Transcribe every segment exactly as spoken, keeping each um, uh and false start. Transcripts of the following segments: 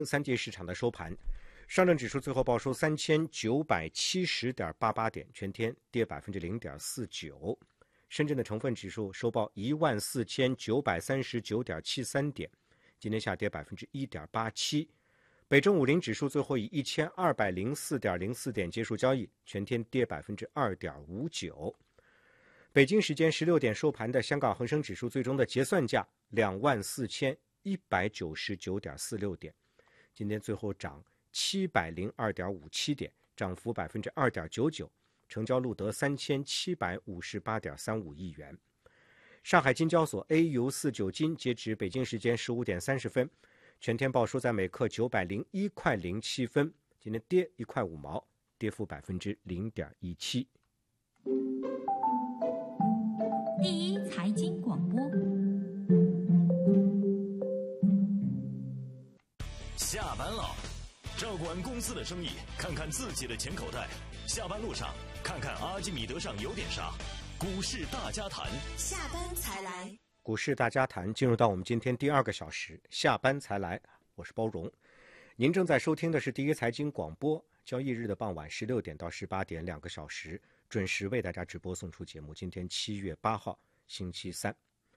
三地市场的收盘，上证指数最后报收三千九百七十点八八点，全天跌百分之零点四九。深圳的成分指数收报一万四千九百三十九点七三点，今天下跌百分之一点八七。北证五零指数最后以一千二百零四点零四点结束交易，全天跌百分之二点五九。北京时间十六点收盘的香港恒生指数最终的结算价两万四千一百九十九点四六点，今天最后涨七百零二点五七点，涨幅百分之二点九九，成交录得三千七百五十八点三五亿元。上海金交所 A 油四九金截止北京时间十五点三十分，全天报收在每克九百零一块零七分，今天跌一块五毛，跌幅百分之零点一七。 第一财经广播， 下班了，照顾完公司的生意，看看自己的钱口袋。下班路上，看看阿基米德上有点啥。股市大家谈， 下班才来。 股市大家谈进入到我们今天第二个小时，下班才来。我是包荣，您正在收听的是第一财经广播，交易日的傍晚十六点到十八点，两个小时准时为大家直播送出节目。今天七月八号，星期三。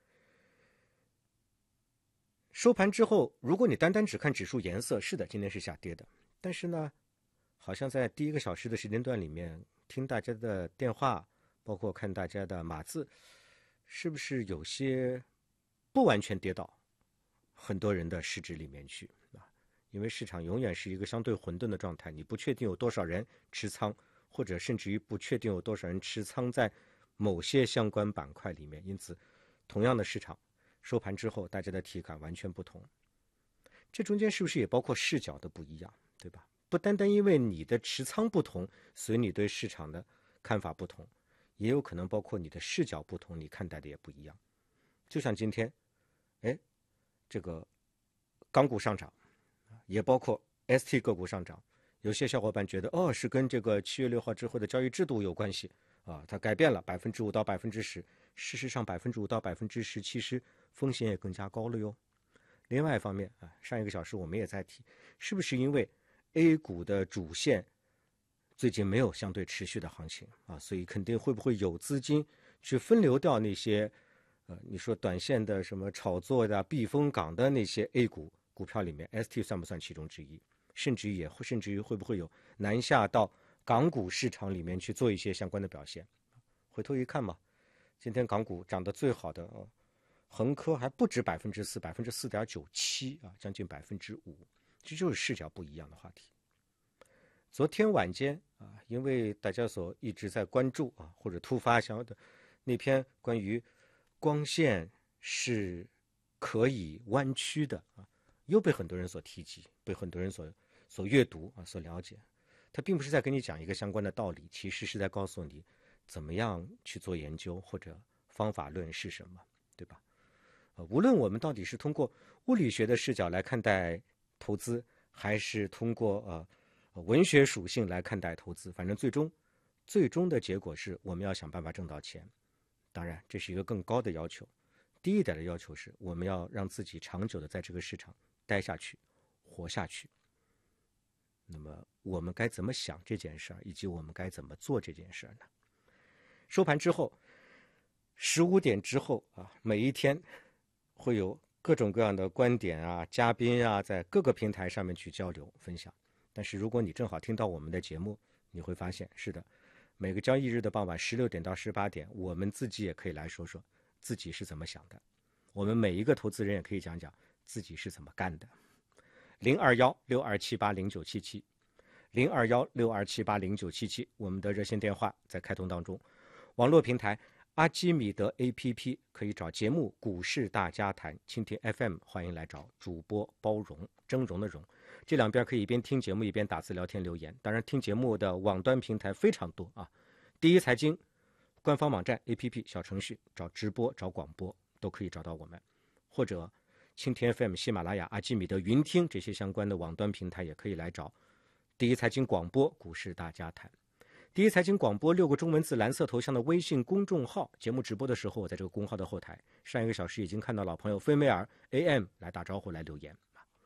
收盘之后，如果你单单只看指数颜色，是的，今天是下跌的。但是呢，好像在第一个小时的时间段里面，听大家的电话，包括看大家的码字，是不是有些不完全跌到很多人的市值里面去啊？因为市场永远是一个相对混沌的状态，你不确定有多少人持仓，或者甚至于不确定有多少人持仓在某些相关板块里面，因此同样的市场收盘之后，大家的体感完全不同。这中间是不是也包括视角的不一样，对吧？不单单因为你的持仓不同，所以你对市场的看法不同，也有可能包括你的视角不同，你看待的也不一样。就像今天，哎，这个港股上涨，也包括 S T 个股上涨，有些小伙伴觉得，哦，是跟这个七月六号之后的交易制度有关系啊，它改变了百分之五到百分之十。事实上，百分之五到百分之十，其实风险也更加高了哟。另外一方面啊，上一个小时我们也在提，是不是因为 A 股的主线最近没有相对持续的行情啊，所以肯定会不会有资金去分流掉那些呃，你说短线的什么炒作的避风港的那些 A 股股票里面 ，S T 算不算其中之一？甚至于也甚至于会不会有南下到港股市场里面去做一些相关的表现？回头一看嘛，今天港股涨得最好的，呃、恒科还不止百分之四，百分之四点九七啊，将近百分之五，这就是视角不一样的话题。昨天晚间啊，因为大家所一直在关注啊，或者突发想要的那篇关于光线是可以弯曲的啊，又被很多人所提及，被很多人所所阅读啊，所了解。它并不是在跟你讲一个相关的道理，其实是在告诉你怎么样去做研究，或者方法论是什么，对吧？呃，无论我们到底是通过物理学的视角来看待投资，还是通过呃文学属性来看待投资，反正最终最终的结果是我们要想办法挣到钱。当然这是一个更高的要求，低一点的要求是我们要让自己长久的在这个市场待下去，活下去。那么我们该怎么想这件事儿，以及我们该怎么做这件事儿呢？收盘之后，十五点之后啊，每一天会有各种各样的观点啊、嘉宾啊，在各个平台上面去交流分享。但是如果你正好听到我们的节目，你会发现，是的，每个交易日的傍晚十六点到十八点，我们自己也可以来说说自己是怎么想的。我们每一个投资人也可以讲讲自己是怎么干的。零二幺六二七八零九七七，零二幺六二七八零九七七，我们的热线电话在开通当中。网络平台阿基米德 A P P 可以找节目股市大家谈，蜻蜓 F M 欢迎来找主播包容，峥嵘的嵘，这两边可以一边听节目一边打字聊天留言。当然听节目的网端平台非常多啊，第一财经官方网站 A P P 小程序找直播找广播都可以找到我们，或者蜻蜓 F M、喜马拉雅、阿基米德、云听这些相关的网端平台也可以来找第一财经广播股市大家谈。第一财经广播六个中文字蓝色头像的微信公众号，节目直播的时候我在这个公号的后台，上一个小时已经看到老朋友菲梅尔 A M 来打招呼来留言。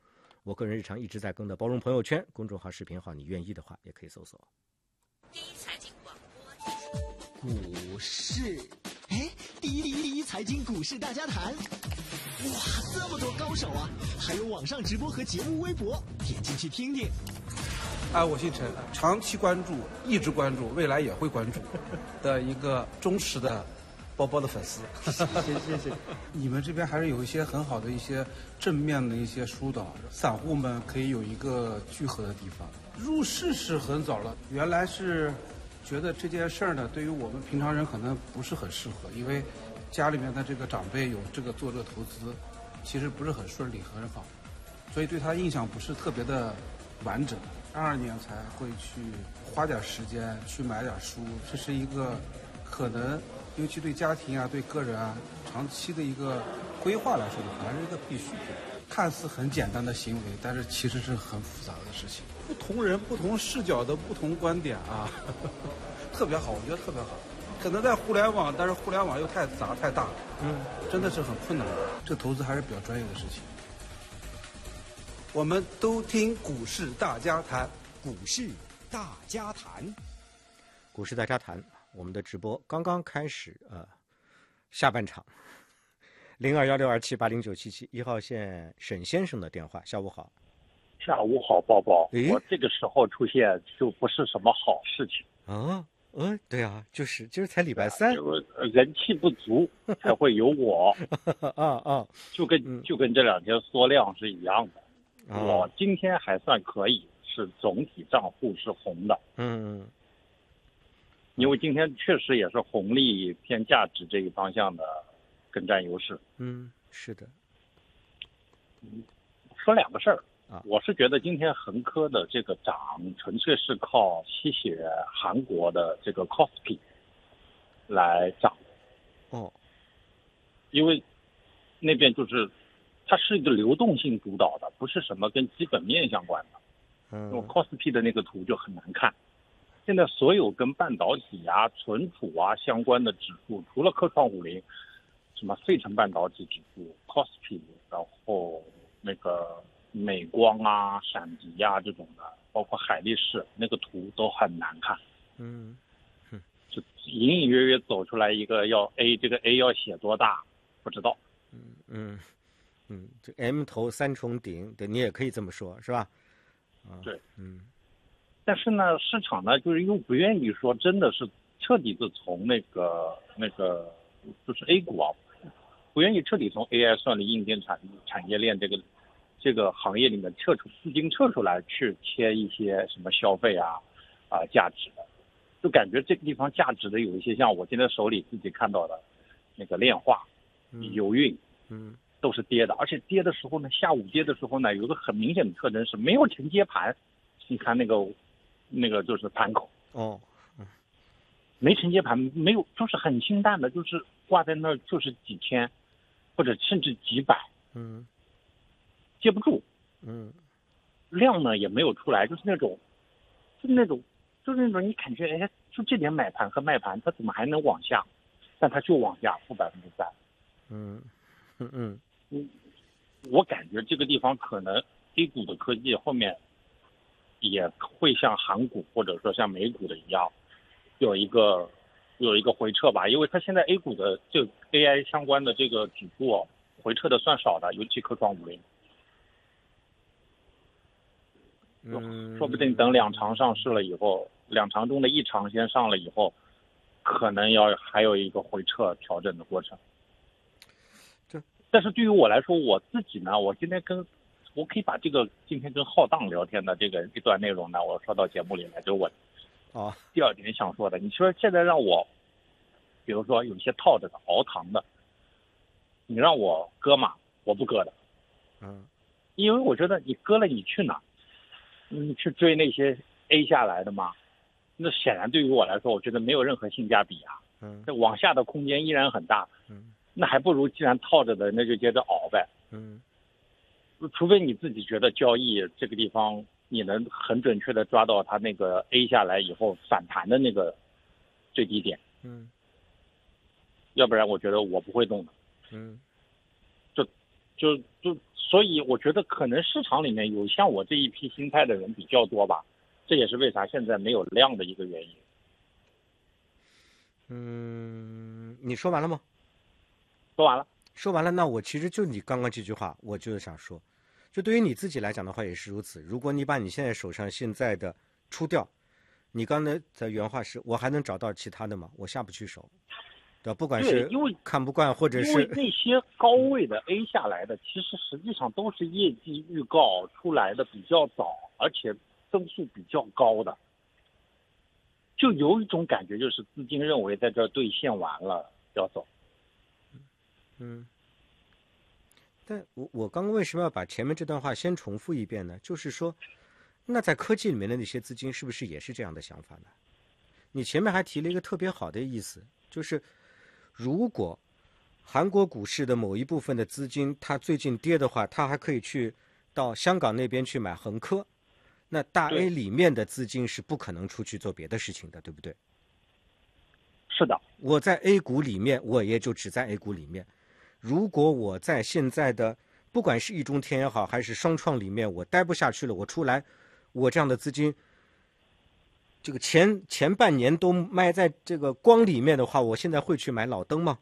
我个人日常一直在更的包容朋友圈公众号、视频号，你愿意的话也可以搜索。 第一财经广播， 股市，哎，第一第一第一财经股市大家谈，哇，这么多高手啊！还有网上直播和节目微博，点进去听听。 啊，我姓陈，长期关注，一直关注，未来也会关注的一个忠实的包包的粉丝。谢谢谢谢。你们这边还是有一些很好的一些正面的一些疏导，散户们可以有一个聚合的地方。入市是很早了，原来是觉得这件事儿呢，对于我们平常人可能不是很适合，因为家里面的这个长辈有这个做这个投资，其实不是很顺利很好，所以对他印象不是特别的完整。二二年才会去花点时间去买点书，这是一个可能，尤其对家庭啊、对个人啊长期的一个规划来说的话，还是一个必需品。看似很简单的行为，但是其实是很复杂的事情。不同人、不同视角的不同观点啊，呵呵特别好，我觉得特别好。可能在互联网，但是互联网又太杂太大，嗯，真的是很困难。这投资还是比较专业的事情。我们都听股市大家谈， 股市大家谈， 股市大家谈，我们的直播刚刚开始，呃，下半场，零二幺六二七八零九七七一号线沈先生的电话，下午好。 下午好，宝宝。 诶我这个时候出现就不是什么好事情啊，嗯，对啊，就是今儿才礼拜三， 人气不足才会有我啊啊， 就跟、 嗯、 就跟这两天缩量是一样的。 啊、 我今天还算可以，是总体账户是红的。 嗯， 因为今天确实也是红利偏价值这一方向的更占优势。 嗯，是的。 说两个事儿。 啊， 我是觉得今天恒科的这个涨纯粹是靠吸血韩国的这个 C O S P I 来涨。 哦， 因为那边就是它是一个流动性主导的，不是什么跟基本面相关的。 嗯， 因为 C O S P I 的那个图就很难看。现在所有跟半导体啊、存储啊相关的指数，除了科创五零，什么费城半导体指数、C O S P I， 然后那个美光啊、闪迪啊这种的，包括海力士那个图都很难看。 嗯， 就隐隐约约走出来一个要 A， 这个 A 要写多大不知道。 嗯嗯嗯，这 M 头三重顶，对，你也可以这么说，是吧？啊， 对， 嗯。 但是呢，市场呢就是又不愿意说真的是彻底的从那个那个就是 A 股啊，不愿意彻底从 A I 算力硬件产产业链这个这个行业里面撤出资金撤出来去切一些什么消费啊啊价值的，就感觉这个地方价值的有一些像我今天手里自己看到的那个炼化、油运， 嗯， 都是跌的，而且跌的时候呢，下午跌的时候呢，有一个很明显的特征是没有承接盘，你看那个。那个就是盘口哦，嗯， 没承接盘，没有，就是很清淡的，就是挂在那儿，就是几千，或者甚至几百， 嗯， 接不住， 嗯， 量呢也没有出来，就是那种，就是那种，就是那种你感觉，哎，就这点买盘和卖盘，它怎么还能往下？但它就往下，负百分之三， 嗯，嗯嗯嗯，我感觉这个地方可能 A 股的科技后面。也会像韩股或者说像美股的一样，有一个有一个回撤吧，因为它现在 A 股的这个 A I 相关的这个指数、哦、回撤的算少的，尤其科创五零， 嗯， 说不定等两长上市了以后，两长中的一长先上了以后，可能要还有一个回撤调整的过程。 这， 但是对于我来说，我自己呢，我今天跟。我可以把这个今天跟浩荡聊天的这个一段内容呢，我说到节目里来，就是我哦第二点想说的。你说现在让我，比如说有些套着的熬糖的，你让我割嘛，我不割的， 嗯， 因为我觉得你割了你去哪？你去追那些 A 下来的嘛？那显然对于我来说，我觉得没有任何性价比啊。 嗯， 这往下的空间依然很大。 嗯， 那还不如既然套着的，那就接着熬呗。 嗯。 除非你自己觉得交易这个地方你能很准确的抓到它那个 A 下来以后反弹的那个最低点， 嗯， 要不然我觉得我不会动的， 嗯， 就就就所以我觉得可能市场里面有像我这一批心态的人比较多吧，这也是为啥现在没有量的一个原因。 嗯，你说完了吗？ 说完了。 说完了，那我其实就你刚刚这句话，我就是想说，就对于你自己来讲的话也是如此。如果你把你现在手上现在的出掉，你刚才的原话是我还能找到其他的吗？我下不去手，对吧？不管是因为看不惯或者是因为那些高位的 A 下来的，其实实际上都是业绩预告出来的比较早，而且增速比较高的，就有一种感觉，就是资金认为在这儿兑现完了要走。 嗯，但我我刚刚为什么要把前面这段话先重复一遍呢？就是说，那在科技里面的那些资金是不是也是这样的想法呢？你前面还提了一个特别好的意思，就是如果韩国股市的某一部分的资金它最近跌的话，它还可以去到香港那边去买恒科，那大 A 里面的资金是不可能出去做别的事情的，对不对？ 是的， 我在 A 股里面，我也就只在 A 股里面。如果我在现在的不管是易中天也好，还是双创里面，我待不下去了，我出来，我这样的资金，这个前前半年都卖在这个光里面的话，我现在会去买老登吗？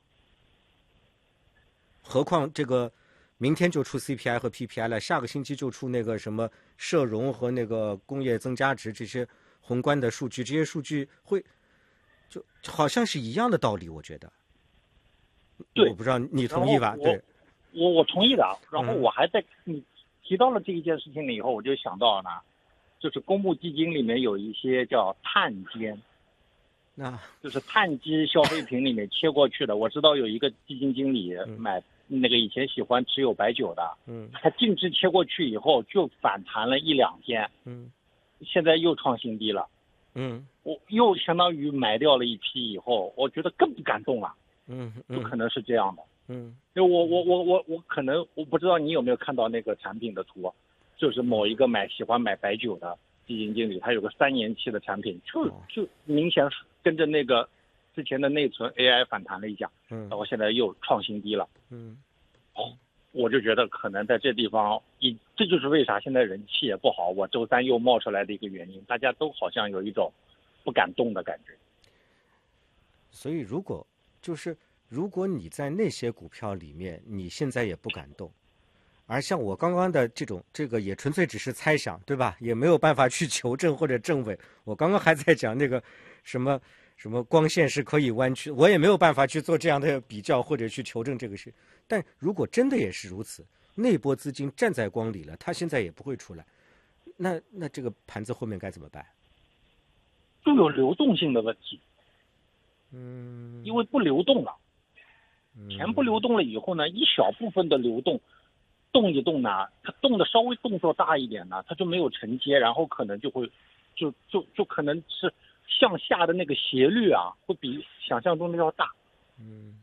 何况这个明天就出 C P I 和 P P I 了，下个星期就出那个什么社融和那个工业增加值这些宏观的数据，这些数据会就好像是一样的道理，我觉得。 对， 我不知道你同意吧？对， 我我同意的。然后我还在你提到了这一件事情了以后，我就想到了呢，就是公募基金里面有一些叫碳监， 那就是碳基消费品里面切过去的。我知道有一个基金经理买、嗯、那个以前喜欢持有白酒的，嗯，他净值切过去以后就反弹了一两天，嗯，现在又创新低了，嗯，我又相当于买掉了一批以后，我觉得更不敢动了。嗯，不可能是这样的。嗯，因为我我我我我可能我不知道你有没有看到那个产品的图，就是某一个买喜欢买白酒的基金经理，他有个三年期的产品，就就明显跟着那个之前的内存 A I 反弹了一下，嗯，然后现在又创新低了。嗯，哦，我就觉得可能在这地方，一这就是为啥现在人气也不好，我周三又冒出来的一个原因，大家都好像有一种不敢动的感觉。 所以如果就是如果你在那些股票里面，你现在也不敢动，而像我刚刚的这种，这个也纯粹只是猜想，对吧？也没有办法去求证或者证伪。我刚刚还在讲那个什么什么光线是可以弯曲，我也没有办法去做这样的比较或者去求证这个事。但如果真的也是如此，那波资金站在光里了，它现在也不会出来，那那这个盘子后面该怎么办？ 就有流动性的问题。嗯，因为不流动了，钱不流动了以后呢，一小部分的流动，动一动呢，它动的稍微动作大一点呢，它就没有承接，然后可能就会，就就就可能是向下的那个斜率啊，会比想象中的要大。嗯，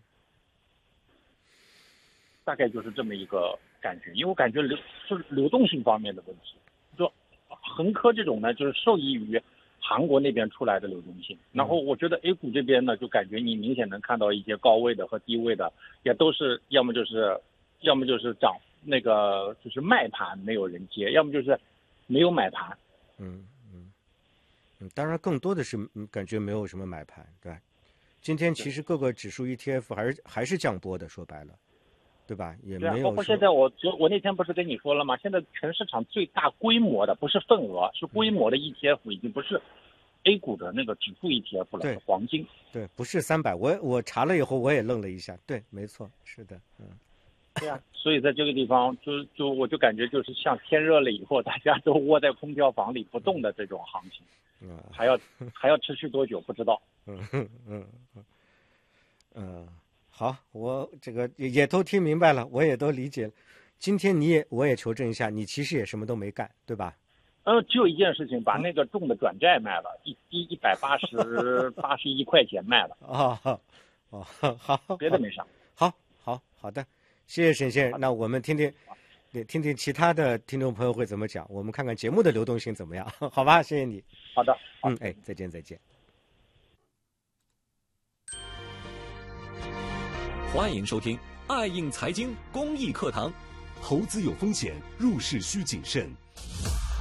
大概就是这么一个感觉，因为我感觉流就是流动性方面的问题，就恒科这种呢，就是受益于韩国那边出来的流动性，然后我觉得 A 股这边呢，就感觉你明显能看到一些高位的和低位的，也都是要么就是，要么就是涨那个就是卖盘没有人接，要么就是没有买盘。 嗯嗯嗯，当然更多的是感觉没有什么买盘，对吧？今天其实各个指数 E T F 还是还是降波的，说白了，对吧？也没有。 包括现在我我那天不是跟你说了吗？现在全市场最大规模的不是份额，是规模的 E T F 已经不是 A 股的那个指数 E T F 了，是黄金。 对，不是三百。我我查了以后我也愣了一下，对，没错，是的，嗯。 对呀、啊，所以在这个地方就就我就感觉就是像天热了以后，大家都窝在空调房里不动的这种行情，嗯，还要还要持续多久不知道。 嗯嗯嗯嗯。好，我这个也也都听明白了，我也都理解了。今天你也我也求证一下，你其实也什么都没干，对吧？ 呃，只有一件事情，把那个重的转债卖了，一一一百八十八十一块钱卖了。 哦哦，好， 别的没啥。 好，好，好的，谢谢沈先生。那我们听听，听听其他的听众朋友会怎么讲，我们看看节目的流动性怎么样，好吧？谢谢你。 好的，好嗯，哎，再见，再见。 欢迎收听爱映财经公益课堂， 投资有风险，入市需谨慎。